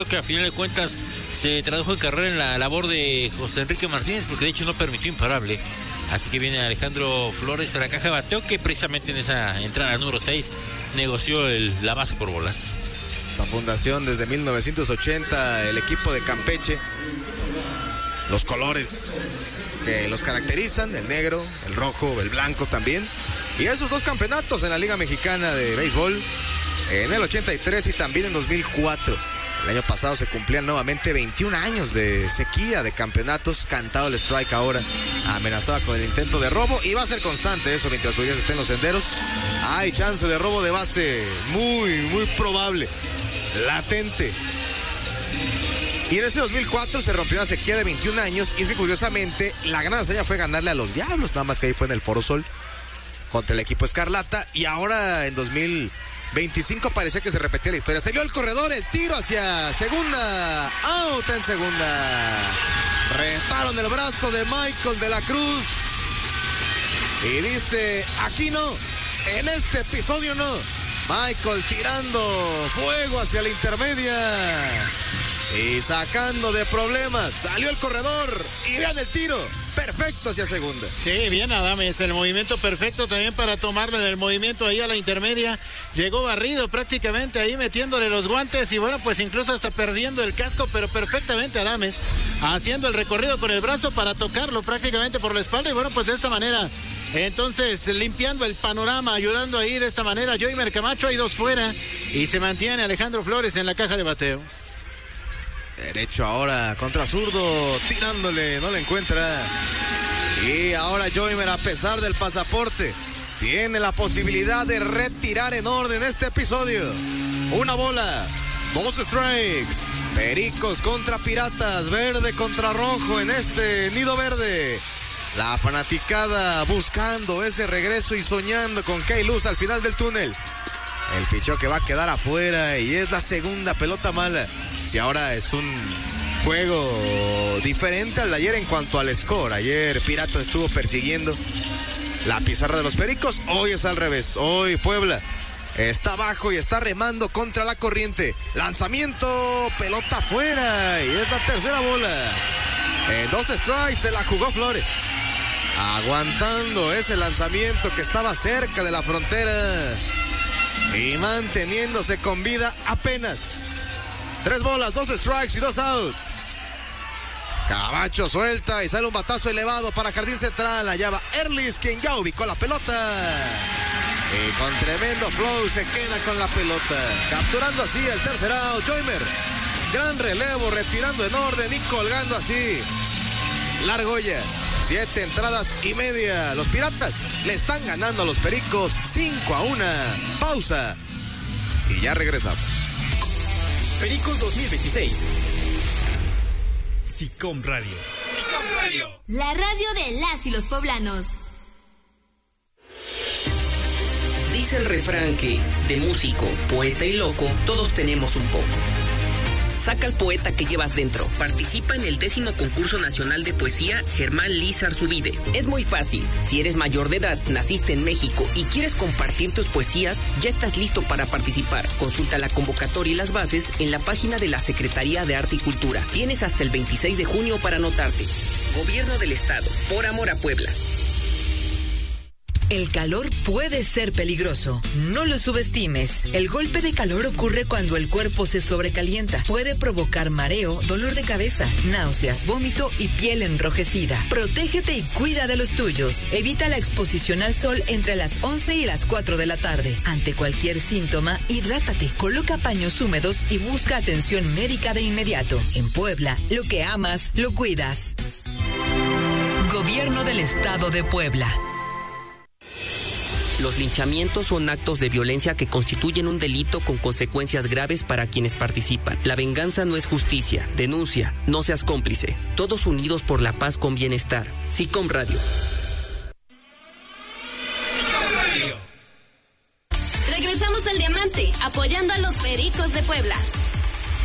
Que a final de cuentas se tradujo en carrera en la labor de José Enrique Martínez, porque de hecho no permitió imparable. Así que viene Alejandro Flores a la caja de bateo, que precisamente en esa entrada número 6 negoció la base por bolas. La fundación desde 1980, el equipo de Campeche, los colores que los caracterizan, el negro, el rojo, el blanco también, y esos 2 campeonatos en la Liga Mexicana de Béisbol en el 83 y también en 2004. El año pasado se cumplían nuevamente 21 años de sequía de campeonatos. Cantado el strike ahora, amenazaba con el intento de robo y va a ser constante eso mientras Urias esté en los senderos. Hay chance de robo de base, muy probable, latente. Y en ese 2004 se rompió una sequía de 21 años y es que curiosamente la gran hazaña fue ganarle a los Diablos, nada más que ahí fue en el Foro Sol contra el equipo Escarlata, y ahora en 2025 parecía que se repetía la historia. Se vio el corredor, el tiro hacia segunda, out en segunda. Retaron el brazo de Michael de la Cruz y dice, aquí no, en este episodio no. Michael tirando fuego hacia la intermedia y sacando de problemas. Salió el corredor y vean el tiro. Perfecto hacia segunda. Sí, bien Adames, el movimiento perfecto también para tomarlo en el movimiento ahí a la intermedia. Llegó barrido prácticamente ahí metiéndole los guantes y bueno, pues incluso hasta perdiendo el casco, pero perfectamente Adames haciendo el recorrido con el brazo para tocarlo prácticamente por la espalda y bueno, pues de esta manera, entonces limpiando el panorama, ayudando ahí de esta manera. Joymer Camacho, hay 2 fuera y se mantiene Alejandro Flores en la caja de bateo. Derecho ahora contra zurdo, tirándole, no le encuentra. Y ahora Joymer, a pesar del pasaporte, tiene la posibilidad de retirar en orden este episodio. 1 bola, 2 strikes. Pericos contra Piratas, verde contra rojo en este nido verde. La fanaticada buscando ese regreso y soñando con que hay luz al final del túnel. El pichó que va a quedar afuera y es la segunda pelota mala. Si ahora es un juego diferente al de ayer en cuanto al score. Ayer Pirata estuvo persiguiendo la pizarra de los Pericos. Hoy es al revés. Hoy Puebla está abajo y está remando contra la corriente. Lanzamiento, pelota afuera y es la tercera bola. En 2 strikes se la jugó Flores, aguantando ese lanzamiento que estaba cerca de la frontera y manteniéndose con vida apenas. 3 bolas, 2 strikes y 2 outs. Camacho suelta y sale un batazo elevado para Jardín Central. Allá va Erlis, quien ya ubicó la pelota. Y con tremendo flow se queda con la pelota, capturando así el tercer out. Joymer, gran relevo, retirando en orden y colgando así la argolla. 7 entradas y media. Los Piratas le están ganando a los Pericos 5-1. Pausa y ya regresamos. Pericos 2026. SICOM Radio. SICOM Radio. La radio de las y los poblanos. Dice el refrán que de músico, poeta y loco, todos tenemos un poco. Saca al poeta que llevas dentro. Participa en el 10º concurso nacional de poesía Germán Liz Arzubide. Es muy fácil. Si eres mayor de edad, naciste en México y quieres compartir tus poesías, ya estás listo para participar. Consulta la convocatoria y las bases en la página de la Secretaría de Arte y Cultura. Tienes hasta el 26 de junio para anotarte. Gobierno del Estado. Por amor a Puebla. El calor puede ser peligroso. No lo subestimes. El golpe de calor ocurre cuando el cuerpo se sobrecalienta. Puede provocar mareo, dolor de cabeza, náuseas, vómito y piel enrojecida. Protégete y cuida de los tuyos. Evita la exposición al sol entre las 11 y las 4 de la tarde. Ante cualquier síntoma, hidrátate, coloca paños húmedos y busca atención médica de inmediato. En Puebla, lo que amas, lo cuidas. Gobierno del Estado de Puebla. Los linchamientos son actos de violencia que constituyen un delito con consecuencias graves para quienes participan. La venganza no es justicia. Denuncia. No seas cómplice. Todos unidos por la paz con bienestar. SICOM Radio. SICOM Radio. Regresamos al Diamante, apoyando a los Pericos de Puebla.